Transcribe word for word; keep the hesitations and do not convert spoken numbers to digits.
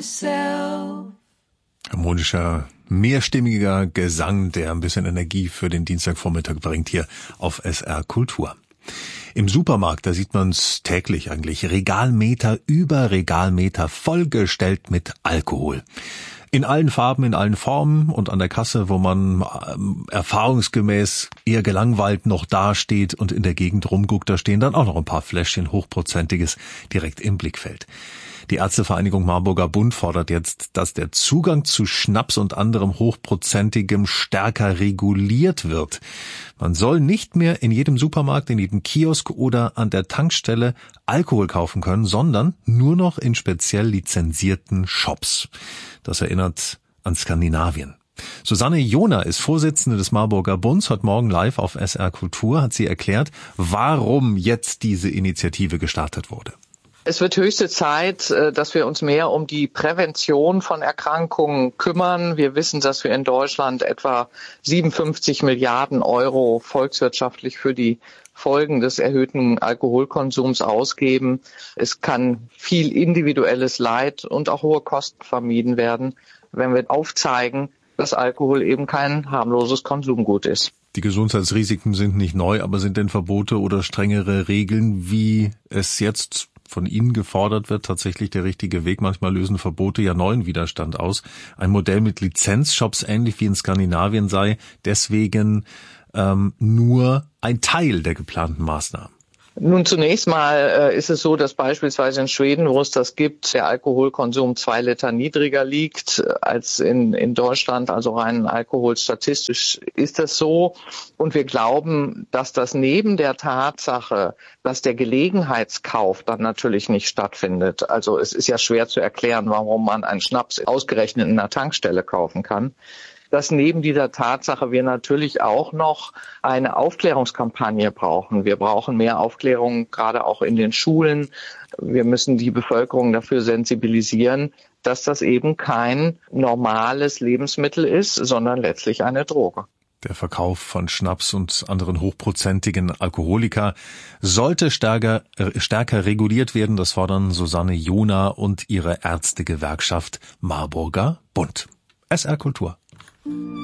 myself. Harmonischer, mehrstimmiger Gesang, der ein bisschen Energie für den Dienstagvormittag bringt hier auf S R Kultur. Im Supermarkt, da sieht man es täglich eigentlich, Regalmeter über Regalmeter vollgestellt mit Alkohol. In allen Farben, in allen Formen und an der Kasse, wo man ähm, erfahrungsgemäß eher gelangweilt noch dasteht und in der Gegend rumguckt, da stehen dann auch noch ein paar Fläschchen Hochprozentiges direkt im Blickfeld. Die Ärztevereinigung Marburger Bund fordert jetzt, dass der Zugang zu Schnaps und anderem Hochprozentigem stärker reguliert wird. Man soll nicht mehr in jedem Supermarkt, in jedem Kiosk oder an der Tankstelle Alkohol kaufen können, sondern nur noch in speziell lizenzierten Shops. Das erinnert an Skandinavien. Susanne Jona ist Vorsitzende des Marburger Bunds. Heute Morgen live auf S R Kultur hat sie erklärt, warum jetzt diese Initiative gestartet wurde. Es wird höchste Zeit, dass wir uns mehr um die Prävention von Erkrankungen kümmern. Wir wissen, dass wir in Deutschland etwa siebenundfünfzig Milliarden Euro volkswirtschaftlich für die Folgen des erhöhten Alkoholkonsums ausgeben. Es kann viel individuelles Leid und auch hohe Kosten vermieden werden, wenn wir aufzeigen, dass Alkohol eben kein harmloses Konsumgut ist. Die Gesundheitsrisiken sind nicht neu, aber sind denn Verbote oder strengere Regeln, wie es jetzt von Ihnen gefordert wird, tatsächlich der richtige Weg? Manchmal lösen Verbote ja neuen Widerstand aus. Ein Modell mit Lizenzshops, ähnlich wie in Skandinavien, sei deswegen ähm, nur ein Teil der geplanten Maßnahmen. Nun, zunächst mal äh, ist es so, dass beispielsweise in Schweden, wo es das gibt, der Alkoholkonsum zwei Liter niedriger liegt äh, als in, in Deutschland, also rein alkoholstatistisch ist das so. Und wir glauben, dass das neben der Tatsache, dass der Gelegenheitskauf dann natürlich nicht stattfindet. Also es ist ja schwer zu erklären, warum man einen Schnaps ausgerechnet in einer Tankstelle kaufen kann. Dass neben dieser Tatsache wir natürlich auch noch eine Aufklärungskampagne brauchen. Wir brauchen mehr Aufklärung, gerade auch in den Schulen. Wir müssen die Bevölkerung dafür sensibilisieren, dass das eben kein normales Lebensmittel ist, sondern letztlich eine Droge. Der Verkauf von Schnaps und anderen hochprozentigen Alkoholika sollte stärker, äh, stärker reguliert werden. Das fordern Susanne Jona und ihre Ärztegewerkschaft Marburger Bund. S R Kultur.